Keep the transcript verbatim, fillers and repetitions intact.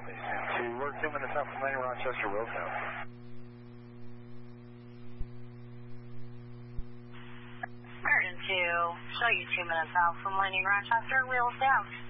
To work two minutes out from Lane, Rochester, wheels down. Merton two, show you two minutes out from Lane, Rochester, wheels down.